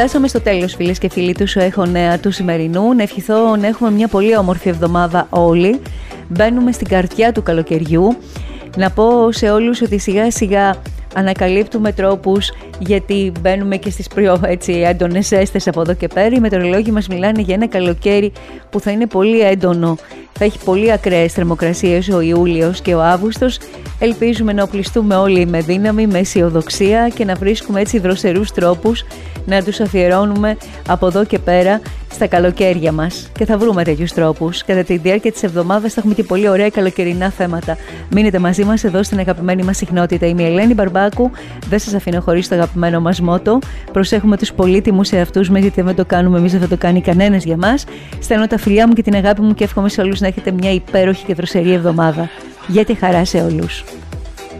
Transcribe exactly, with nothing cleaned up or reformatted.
Φτάσαμε στο τέλος, φίλες και φίλοι του Έχω Νέα του σημερινού. Να ευχηθώ να έχουμε μια πολύ όμορφη εβδομάδα όλοι. Μπαίνουμε στην καρδιά του καλοκαιριού. Να πω σε όλους ότι σιγά σιγά ανακαλύπτουμε τρόπους, γιατί μπαίνουμε και στις πιο έτσι, έντονες ζέστες από εδώ και πέρα. Οι μετεωρολόγοι μας μιλάνε για ένα καλοκαίρι που θα είναι πολύ έντονο. Θα έχει πολύ ακραίες θερμοκρασίες ο Ιούλιος και ο Αύγουστος. Ελπίζουμε να οπλιστούμε όλοι με δύναμη, με αισιοδοξία και να βρίσκουμε έτσι δροσερούς τρόπους να τους αφιερώνουμε από εδώ και πέρα στα καλοκαίρια μας. Και θα βρούμε τέτοιους τρόπους. Κατά τη διάρκεια της εβδομάδας θα έχουμε και πολύ ωραία καλοκαιρινά θέματα. Μείνετε μαζί μας εδώ στην αγαπημένη μας συχνότητα. Είμαι η Ελένη Μπαρμπάκου. Δεν σας αφήνω χωρίς το αγαπημένο μας μότο. Προσέχουμε τους πολύτιμους εαυτούς μας, γιατί δεν το κάνουμε εμείς, δεν θα το κάνει κανένας για μας. Στέλνω τα φιλιά μου και την αγάπη μου και εύχομαι σε όλους να έχετε μια υπέροχη και δροσερή εβδομάδα. Για τη χαρά σε όλους.